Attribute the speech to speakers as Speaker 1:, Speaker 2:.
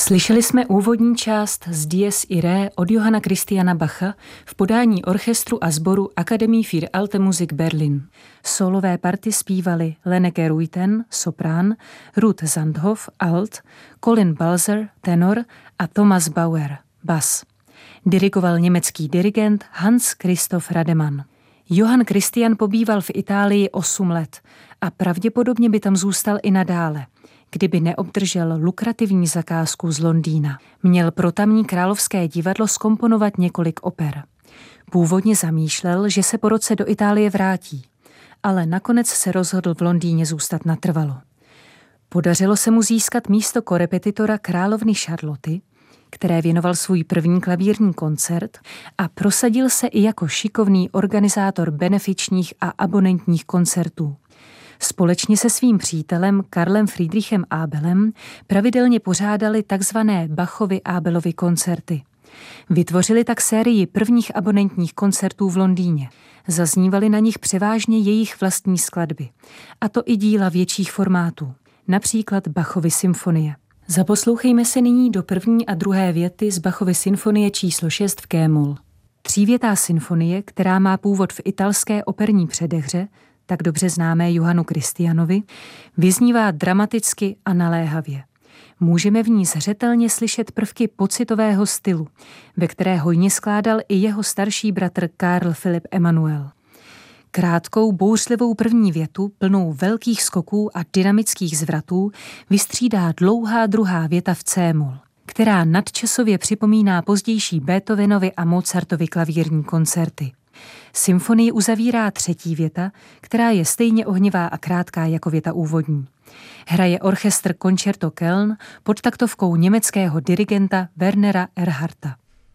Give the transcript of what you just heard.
Speaker 1: Slyšeli jsme úvodní část z Dies Irae od Johanna Christiana Bacha v podání orchestru a sboru Akademie für Alte Musik Berlin. Solové party zpívali Lenneke Ruiten, soprán, Ruth Zandhoff, alt, Colin Balzer, tenor a Thomas Bauer, bas. Dirigoval německý dirigent Hans Christoph Rademann. Johann Christian pobýval v Itálii 8 let a pravděpodobně by tam zůstal i nadále, kdyby neobdržel lukrativní zakázku z Londýna. Měl pro tamní královské divadlo zkomponovat několik oper. Původně zamýšlel, že se po roce do Itálie vrátí, ale nakonec se rozhodl v Londýně zůstat natrvalo. Podařilo se mu získat místo korepetitora královny Charloty, které věnoval svůj první klavírní koncert, a prosadil se i jako šikovný organizátor benefičních a abonentních koncertů. Společně se svým přítelem Karlem Friedrichem Abelem pravidelně pořádali takzvané Bachovy Abelovy koncerty. Vytvořili tak sérii prvních abonentních koncertů v Londýně. Zaznívaly na nich převážně jejich vlastní skladby, a to i díla větších formátů, například Bachovy symfonie. Zaposlouchejme se nyní do první a druhé věty z Bachovy symfonie číslo 6 v G-moll. Třívětá symfonie, která má původ v italské operní předehře, tak dobře známé Johannu Christianovi, vyznívá dramaticky a naléhavě. Můžeme v ní zřetelně slyšet prvky pocitového stylu, ve které hojně skládal i jeho starší bratr Karl Philipp Emanuel. Krátkou, bouřlivou první větu, plnou velkých skoků a dynamických zvratů, vystřídá dlouhá druhá věta v C-moll, která nadčasově připomíná pozdější Beethovenovy a Mozartovy klavírní koncerty. Symfonii uzavírá třetí věta, která je stejně ohnivá a krátká jako věta úvodní. Hraje orchestr Concerto Köln pod taktovkou německého dirigenta Wernera Erharta.